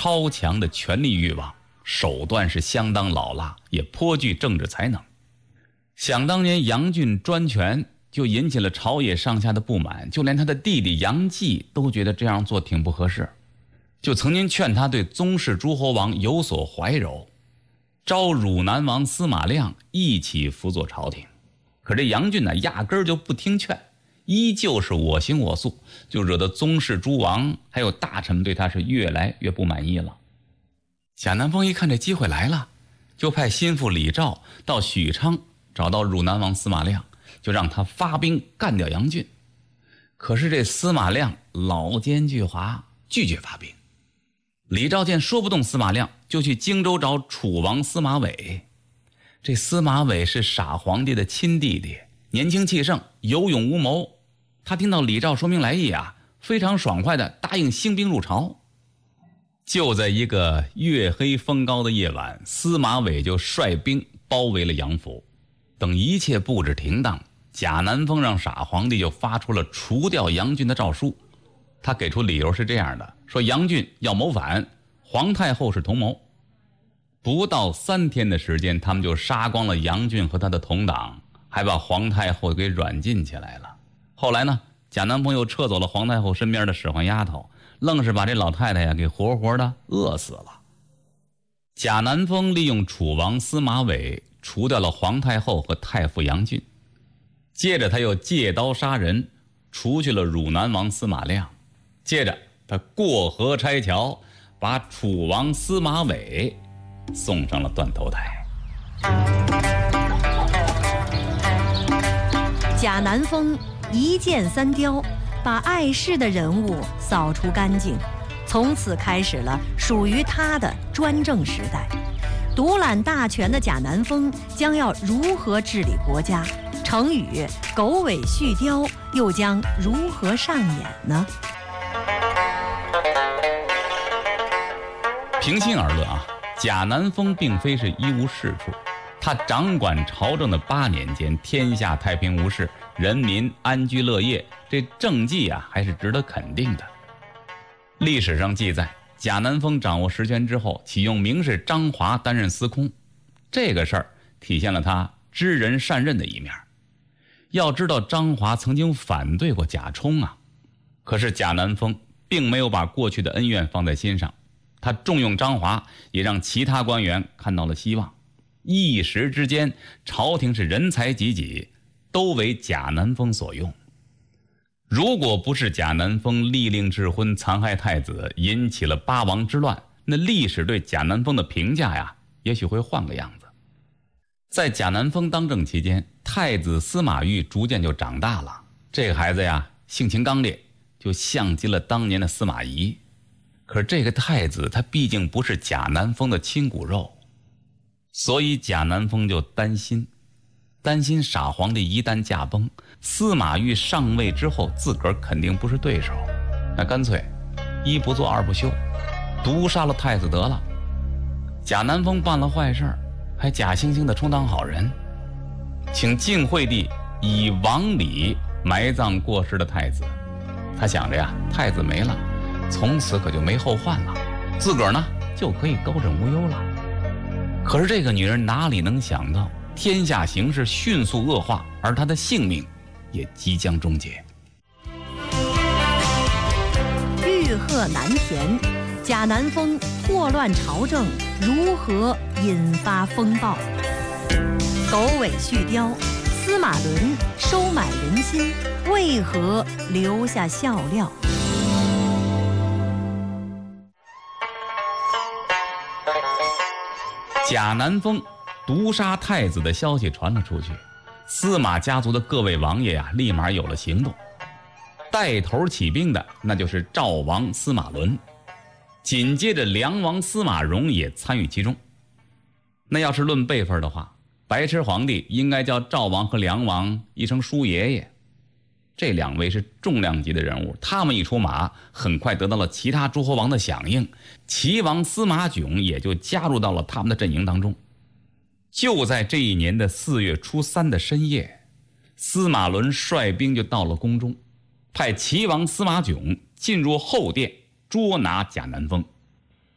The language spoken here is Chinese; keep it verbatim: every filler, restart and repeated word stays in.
超强的权力欲望，手段是相当老辣，也颇具政治才能。想当年杨俊专权就引起了朝野上下的不满，就连他的弟弟杨继都觉得这样做挺不合适，就曾经劝他对宗室诸侯王有所怀柔，招汝南王司马亮一起辅佐朝廷。可这杨俊呢，压根儿就不听劝，依旧是我行我素，就惹得宗室诸王还有大臣们对他是越来越不满意了。贾南风一看这机会来了，就派心腹李肇到许昌找到汝南王司马亮，就让他发兵干掉杨俊。可是这司马亮老奸巨猾，拒绝发兵。李肇见说不动司马亮，就去荆州找楚王司马玮。这司马玮是傻皇帝的亲弟弟，年轻气盛，有勇无谋。他听到李肇说明来意啊，非常爽快地答应兴兵入朝。就在一个月黑风高的夜晚，司马玮就率兵包围了杨府。等一切布置停当，贾南风让傻皇帝就发出了除掉杨俊的诏书。他给出理由是这样的，说杨俊要谋反，皇太后是同谋。不到三天的时间，他们就杀光了杨俊和他的同党，还把皇太后给软禁起来了。后来呢，贾南风又撤走了皇太后身边的使唤丫头，愣是把这老太太呀给活活的饿死了。贾南风利用楚王司马玮除掉了皇太后和太傅杨俊，接着他又借刀杀人，除去了汝南王司马亮。接着他过河拆桥，把楚王司马玮送上了断头台。 贾南风一箭三雕，把碍事的人物扫除干净，从此开始了属于他的专政时代。独揽大权的贾南风将要如何治理国家？成语狗尾续貂又将如何上演呢？ 平心而论啊，贾南风并非是一无是处，他掌管朝政的八年间，天下太平无事，人民安居乐业，这政绩啊还是值得肯定的。历史上记载，贾南风掌握实权之后，启用名士张华担任司空，这个事儿体现了他知人善任的一面。要知道张华曾经反对过贾充啊，可是贾南风并没有把过去的恩怨放在心上，他重用张华，也让其他官员看到了希望。一时之间，朝廷是人才济济，都为贾南风所用。如果不是贾南风立令智昏，残害太子，引起了八王之乱，那历史对贾南风的评价呀，也许会换个样子。在贾南风当政期间，太子司马懿逐渐就长大了。这个孩子呀，性情刚烈，就像极了当年的司马懿。可是这个太子他毕竟不是贾南风的亲骨肉，所以贾南风就担心担心傻皇帝一旦驾崩，司马懿上位之后自个儿肯定不是对手，那干脆一不做二不休，毒杀了太子得了。贾南风办了坏事，还假惺惺的充当好人，请晋惠帝以王礼埋葬过世的太子。他想着呀，太子没了，从此可就没后患了，自个儿呢就可以高枕无忧了。可是这个女人哪里能想到，天下形势迅速恶化，而她的性命也即将终结。 欲壑难填，贾南风祸乱朝政，如何引发风暴？狗尾续貂，司马伦收买人心，为何留下笑料？ 贾南风毒杀太子的消息传了出去，司马家族的各位王爷啊，立马有了行动。带头起兵的那就是赵王司马伦，紧接着梁王司马荣也参与其中。那要是论辈分的话，白痴皇帝应该叫赵王和梁王一声叔爷爷。这两位是重量级的人物，他们一出马，很快得到了其他诸侯王的响应，齐王司马囧也就加入到了他们的阵营当中。就在这一年的四月初三的深夜，司马伦率兵就到了宫中，派齐王司马囧进入后殿捉拿贾南风。